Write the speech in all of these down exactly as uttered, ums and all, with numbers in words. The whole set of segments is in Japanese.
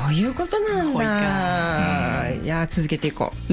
そういうことなんだ。いや続けていこう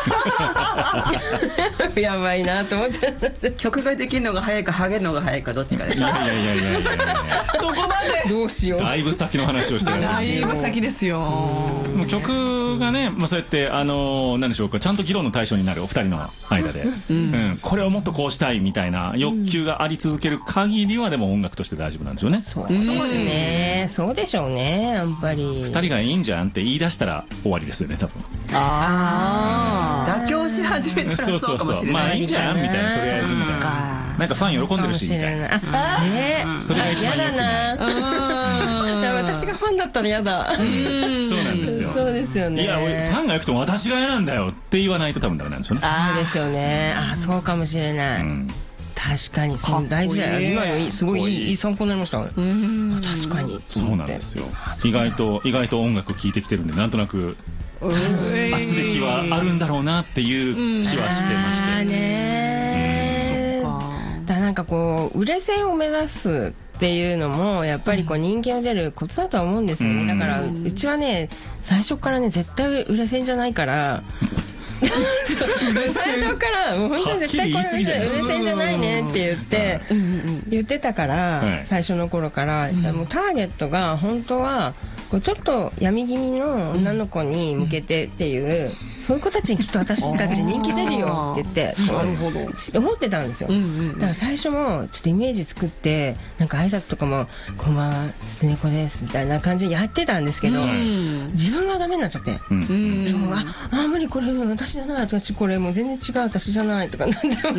やばいなと思って曲ができるのが早いかハゲるのが早いかどっちかです。いやいやいやいやいやそこまでどうしよう。 だいぶ先の話をしてる。 だいぶ先ですよ。 もう曲がね、まあ、そうやってあの何でしょうか、ちゃんと議論の対象になるお二人の間で、うんうん、これをもっとこうしたいみたいな欲求があり続ける限りはでも音楽として大丈夫なんでしょうね。 そうですね、そうでしょうね。やっぱりふたりがいいんじゃんって言い出したら終わりですよね多分。 ああ妥協し始めたらそうかもしれない。そうそうそう、 まあいいんじゃんみたいな、とりあえずみたいな、なんかファン喜んでるしみたいな、 ね、 それが一番よくない。 私がファンだったら嫌だ。 そうなんですよ。 そうですよね。 いやファンがよくても私が嫌なんだよって言わないと多分ダメなんでしょうね。 ああですよね。あそうかもしれない、うん、確かにそう大事だよ。今のすごいいい、いい参考になりました。うん確かにそうなんですよ。意外と意外と音楽聴いてきてるんでなんとなく圧力はあるんだろうなっていう気はしてまして、うん、あね、うん、だなんかこう売れ線を目指すっていうのもやっぱりこう人気が出るコツだとは思うんですよね、うん、だからうちはね最初からね絶対売れ線じゃないから最初からもう本当に絶対これ売れ線じゃないねって言って言ってたから、最初の頃から、もうターゲットが本当はこうちょっと闇気味の女の子に向けてっていう、うん、そういう子たちにきっと私たち人気出るよって言って思ってたんですよ、うんうん、だから最初もちょっとイメージ作ってなんか挨拶とかもこんばんは捨て猫ですみたいな感じでやってたんですけど、うん、自分がダメになっちゃって、うん、でも あ, あ無理これ私じゃない私これもう全然違う私じゃないとかなんでも、うん、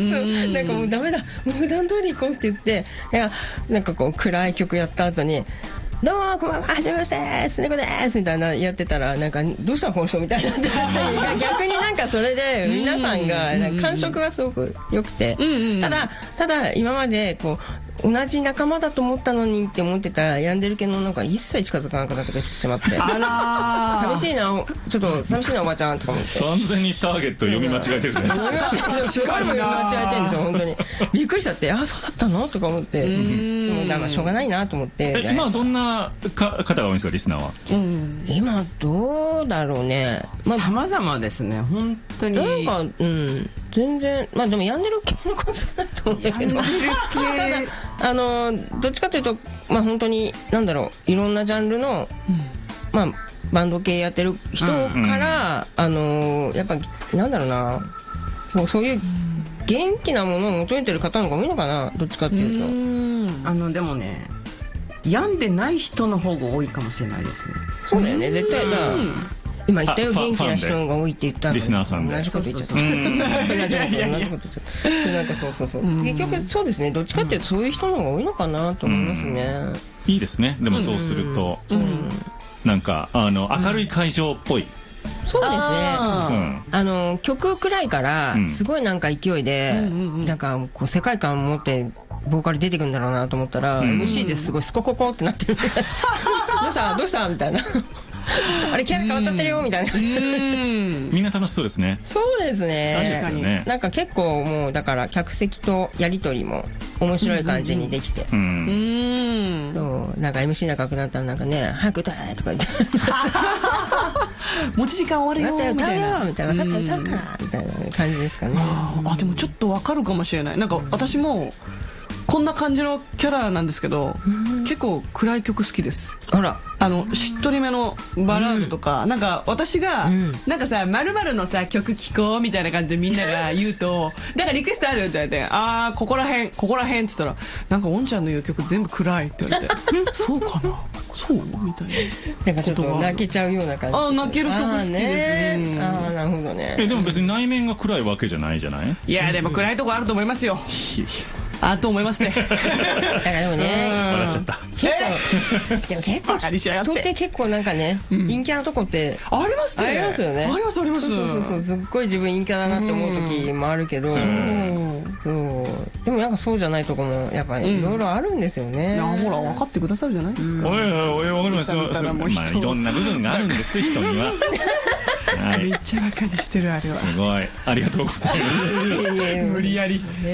なんかもうダメだもう普段通り行こうって言ってなんかこう暗い曲やった後にどうもこんばんははじめましてすねこですみたいなやってたらなんかどうしたこの人みたいな逆になんかそれで皆さんが感触がすごく良くて、ただただ今までこう同じ仲間だと思ったのにって思ってたヤンデル系の女の子が一切近づかなくなってしまって、あら寂しいなちょっと寂しいなおばちゃんとか思って完全にターゲット読み間違えてるじゃないですか。 すごい読み間違えてるんですよ本当に。びっくりしちゃってあそうだったのとか思って、でもだからしょうがないなと思って。 今どんなか方が多いんですかリスナーは。 うん、今どうだろうね。 まあ様々ですね本当に。 なんかうん全然まあでもヤンデル系のことじゃないと思うんだけど。ただあのどっちかというとまあ本当になんだろういろんなジャンルの、うん、まあバンド系やってる人から、うん、あのやっぱなんだろうなもうそういう元気なものを求めてる方の方が多いのかなどっちかっていうと。 うんあのでもね病んでない人の方が多いかもしれないですね。 そうだよね絶対だ。今言ったよ元気な人が多いって言ったのリスナーさんで同じこと言っちゃった同じこと同じこと言っちゃったなんかそうそうそう結局そうですねどっちかっていうとそういう人の方が多いのかなと思いますね。 いいですねでもそうするとなんかあの明るい会場っぽい。 そうですね、うん、あの曲暗いからすごいなんか勢いで、うん、なんかこう世界観を持ってボーカル出てくるんだろうなと思ったら、うん、エムシー ですごいスコココってなってるどうしたどうしたみたいなあれキャラ変わっちゃってるよみたいなみんな楽しそうですね。 そうですね確かにね。 なんか結構もうだから客席とやり取りも面白い感じにできて、うんうんうん、そうなんか エムシー 仲良くなったらなんかね早く歌えとか言って持ち時間終わるよみたいなみたいな分かった歌うからみたいな感じですかね。 ああでもちょっと分かるかもしれない。なんか私もこんな感じのキャラなんですけど、うん、結構暗い曲好きです。 あらあのしっとりめのバラードとか、うん、なんか私が、うん、なんかさ〇〇のさ曲聴こうみたいな感じでみんなが言うとなんかリクエストあるって言われてあーここらへんここらへんって言ったらなんかおんちゃんの言う曲全部暗いって言われてそうかなそうみたいななんかちょっと泣けちゃうような感じ。 あ泣ける曲好きです。 ああなるほどね。 えでも別に内面が暗いわけじゃないじゃない。 いやでも暗いとこあると思いますよあと思いますねだからでもね笑っちゃったでも結構人って結構なんかね、うん、陰キャなとこってありますね。 ありますよね。 ありますあります。 そうそうそうすっごい自分陰キャだなって思う時もあるけど、うん、そうでもなんかそうじゃないとこもやっぱりいろいろあるんですよね、 うん、いやほら分かってくださるじゃないですか、 うん、おいおいおい分かりますよ。まあいろんな部分があるんです人にははい、めっちゃバカにしてるあれは。 すごいありがとうございます無理やり、 ね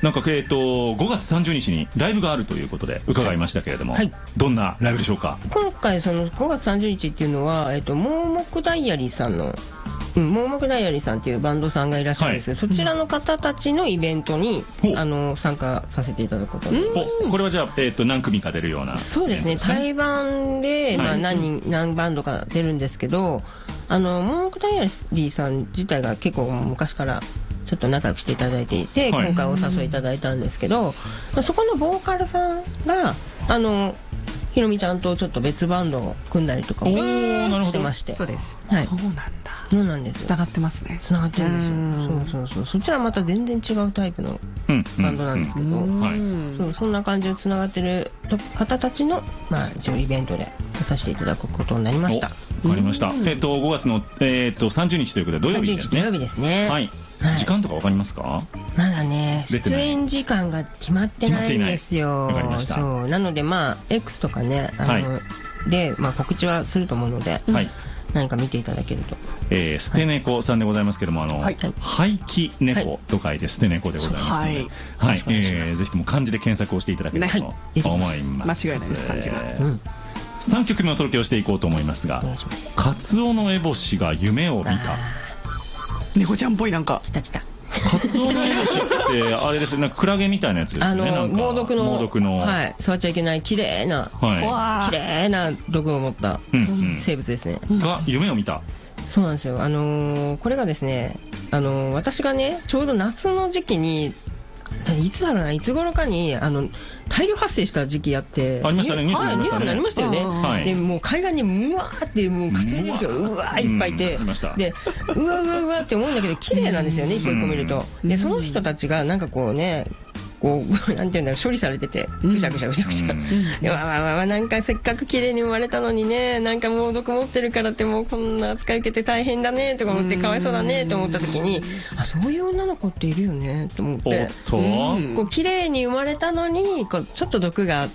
なんか、えー、とごがつさんじゅうにちにライブがあるということで伺いましたけれども、はい、どんなライブでしょうか？ 今回そのごがつさんじゅうにちっていうのは、えー、と盲目ダイアリーさんのうん、盲目ダイアリーさんっていうバンドさんがいらっしゃるんですけど、はい、そちらの方たちのイベントに、うん、あの参加させていただくことになりました。 これはじゃあ、えー、と何組か出るような？ そうですね、対バンで、まあ、何人、はい、何バンドか出るんですけど、あの盲目ダイアリーさん自体が結構昔からちょっと仲良くしていただいていて、はい、今回お誘いいただいたんですけど、そこのボーカルさんがあのひろみちゃんとちょっと別バンドを組んだりとかもしてまして、 そうです、 はい、 そうなんだ、 そうなんですよ。 つながってますね。 つながってるんですよ。そうそうそう。そちらはまた全然違うタイプのバンドなんですけど、そうそんな感じでつながってる方たちのまあ一応イベントで出させていただくことになりました。 わかりました。えっとごがつのえっとさんじゅうにちということで土曜日ですね。 土曜日ですね。 はい。時間とかわかりますか？ まだね、出演時間が決まってないんですよ。 わかりました。 そうなのでまあ X とかねあのでまあ告知はすると思うので。はい。何か見ていただけると、 えー、捨て猫さんでございますけども、あの、はい、廃棄猫と書いて捨て猫でございますので、はいはい、えー、ぜひとも漢字で検索をしていただければと思います。 間違いないです漢字が、 うん、さんきょくめお届けをしていこうと思いますが、カツオノエボシが夢を見た。 猫ちゃんっぽい、なんか来た来た。 カツオノエボシってあれですね、なんかクラゲみたいなやつですよね。 あの猛毒の猛毒の、 はい、触っちゃいけない綺麗な、はい、綺麗な毒を持った生物ですね、 うんうん、が夢を見た。 そうなんですよ。あのー、これがですね、あのー、私がねちょうど夏の時期にいつだろうないつ頃かにあの大量発生した時期あってありましたね、ニュースになりましたね。 ニュースになりましたよね、はい、でもう海岸にうわーってもう活躍者がうわーいっぱいいて、うん、でうわうわうわって思うんだけど綺麗なんですよね、一個一個見ると。でその人たちがなんかこうねこうなんていうんだろう、処理されててぐしゃぐしゃぐしゃぐしゃ、うん、でわわわわなんかせっかく綺麗に生まれたのにね、なんか猛毒持ってるからってもうこんな扱い受けて大変だねとか思ってかわいそうだねと思った時に、あそういう女の子っているよねと思って、うん、こう綺麗に生まれたのにこうちょっと毒があって、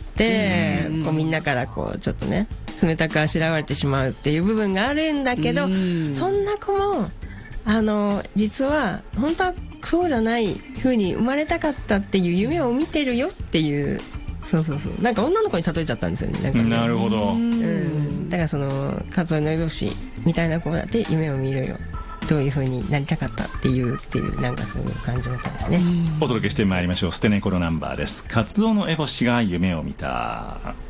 うん、こうみんなからこうちょっとね冷たくあしらわれてしまうっていう部分があるんだけど、うん、そんな子もあの実は本当はそうじゃない風に生まれたかったっていう夢を見てるよっていう、そうそうそう、なんか女の子に例えちゃったんですよね。なんかね、 なるほど、うん、 だからそのカツオノエボシみたいな子だって夢を見るよ、どういう風になりたかったっていうっていうなんかそういう感じの歌ですね。 お届けしてまいりましょう。捨て猫のナンバーです。カツオノエボシが夢を見た。